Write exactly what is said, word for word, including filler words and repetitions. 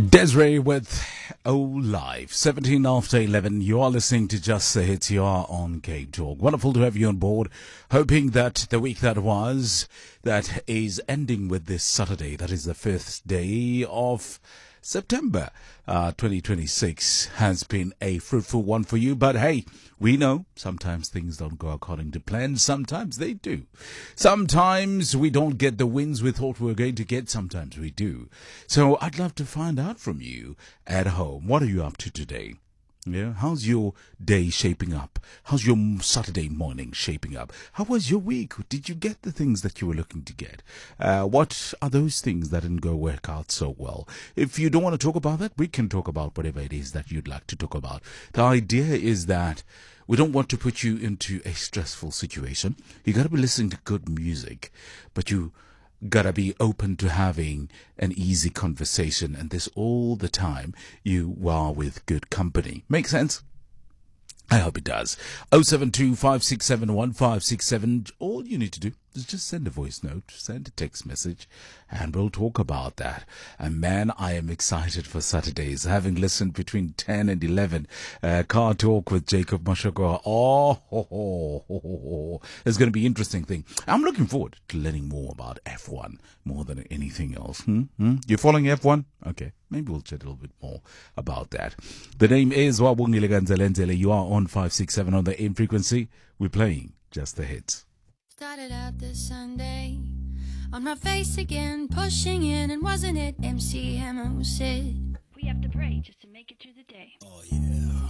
Desiree with O Live, seventeen after eleven. You are listening to Just the Hits. You are on Cape Talk. Wonderful to have you on board. Hoping that the week that was, that is ending with this Saturday, that is the fifth day of September uh, twenty twenty-six, has been a fruitful one for you. But hey, we know sometimes things don't go according to plan. Sometimes they do. Sometimes we don't get the wins we thought we were going to get. Sometimes we do. So I'd love to find out from you at home. What are you up to today? Yeah, how's your day shaping up? How's your Saturday morning shaping up? How was your week? Did you get the things that you were looking to get? Uh, what are those things that didn't go work out so well? If you don't want to talk about that, we can talk about whatever it is that you'd like to talk about. The idea is that we don't want to put you into a stressful situation. You got to be listening to good music, but you gotta be open to having an easy conversation, and this all the time you are with good company. Make sense? I hope it does. oh seven two, five six seven, one five six seven. All you need to do is just send a voice note, send a text message, and we'll talk about that. And man, I am excited for Saturdays. Having listened between ten and eleven, uh, Car Talk with Jacob Mashoko. Oh, ho, ho, ho, ho, ho. It's going to be an interesting thing. I'm looking forward to learning more about F one more than anything else. Hmm? Hmm? You're following F one? Okay. Maybe we'll chat a little bit more about that. The name is Wabungile Ganzelenzele. You are on five six seven on the A M frequency. We're playing Just the Hits. Started out this Sunday on my face again, pushing in, and wasn't it M C Hammer who said, we have to pray just to make it through the day. Oh yeah.